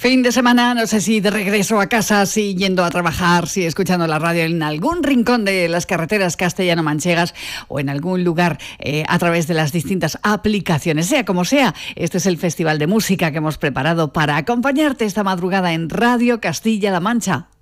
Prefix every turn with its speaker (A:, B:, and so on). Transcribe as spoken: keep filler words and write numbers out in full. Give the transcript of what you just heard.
A: Fin de semana, no sé si de regreso a casa, si yendo a trabajar, si escuchando la radio en algún rincón de las carreteras castellano-manchegas o en algún lugar eh, a través de las distintas aplicaciones. Sea como sea, este es el festival de música que hemos preparado para acompañarte esta madrugada en Radio Castilla-La Mancha.